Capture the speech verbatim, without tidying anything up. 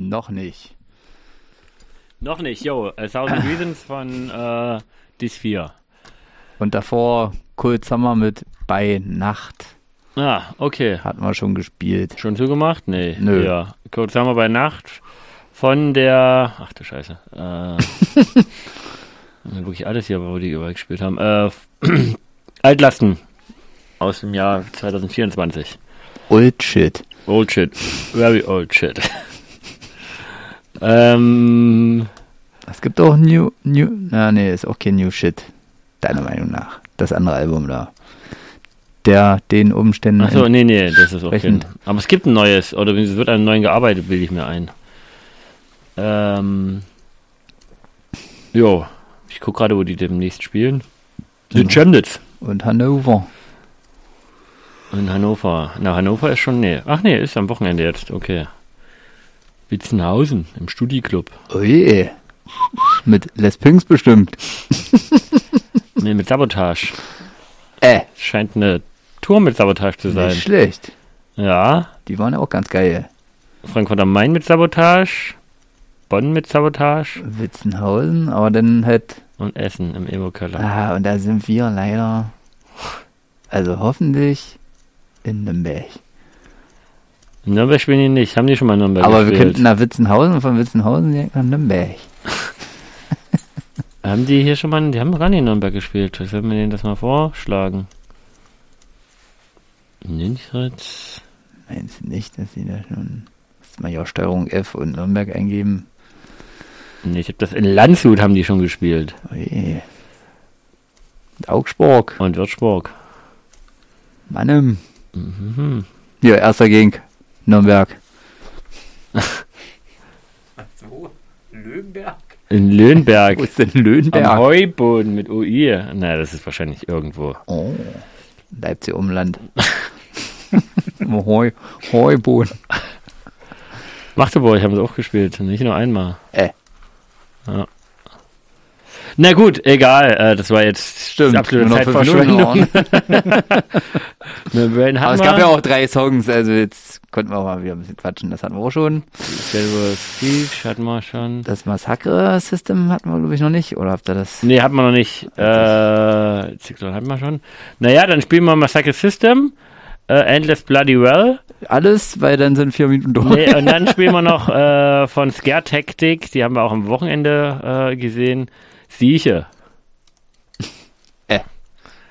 Noch nicht. Noch nicht, jo. A Thousand Reasons von äh, D S vier. Und davor Cold Summer mit Bei Nacht. Ah, okay. Hatten wir schon gespielt. Schon zugemacht? Nee. Nö. Ja. Cold Summer bei Nacht von der... Ach du Scheiße. Äh, wirklich alles hier, wo die überall gespielt haben. Äh, Altlasten aus dem Jahr zwanzig vierundzwanzig. Old Shit. Old Shit. Very old shit. ähm... Es gibt auch New... New na, nee, ist auch kein New Shit. Deiner Meinung nach. Das andere Album da. Der den Umständen... Achso, nee, nee, das ist auch kein... Aber es gibt ein neues, oder es wird an einem neuen gearbeitet, bilde ich mir ein. Ähm... Jo. Ich gucke gerade, wo die demnächst spielen. In Chemnitz. Und Hannover. In Hannover. Na, Hannover ist schon, nee. Ach nee, ist am Wochenende jetzt, okay. Witzenhausen, im Studi-Club. Oh je. Mit Les Pinks bestimmt. Nee, mit Sabotage. Äh. Scheint eine Tour mit Sabotage zu sein. Nicht schlecht. Ja. Die waren ja auch ganz geil. Frankfurt am Main mit Sabotage. Bonn mit Sabotage. Witzenhausen, aber dann halt... Und Essen im Emo-Keller. Ah, und da sind wir leider... Also hoffentlich in Nürnberg. In Nürnberg spielen die nicht. Haben die schon mal in Nürnberg aber gespielt? wir könnten nach Witzenhausen und von Witzenhausen direkt nach Nürnberg. Haben die hier schon mal... Die haben gar nicht in Nürnberg gespielt. Ich werde mir denen das mal vorschlagen. Ninchritz. Meinst du nicht, dass sie da schon... Musst mal ja Steuerung F und Nürnberg eingeben. Nee, ich hab das in Landshut haben die schon gespielt. Oje. Und Augsburg. Und Würzburg. Mannem. Mhm. Ja, erster gegen Nürnberg. So, Löhnberg? In Löhnberg. Wo ist denn Löhnberg? Am Heuboden mit U I. Na, das ist wahrscheinlich irgendwo. Oh, Leipzig Umland. Heu, Heuboden. Magdeburg haben sie auch gespielt, nicht nur einmal. Äh. Ja. Na gut, egal. Äh, das war jetzt Stimmt, absolute Zeitverschwendung. Aber es gab ja auch drei Songs, also jetzt konnten wir auch mal wieder ein bisschen quatschen. Das hatten wir auch schon. Selber Speech hatten wir schon. Das Massacre-System hatten wir, glaube ich, noch nicht. Oder habt ihr das? Nee, hatten wir noch nicht. Äh, Zyklon hatten wir schon. Naja, dann spielen wir Massacre System. Uh, Endless Bloody Well. Alles, weil dann sind vier Minuten durch. Nee, und dann spielen wir noch äh, von Scare Tactic, die haben wir auch am Wochenende äh, gesehen. Sieche.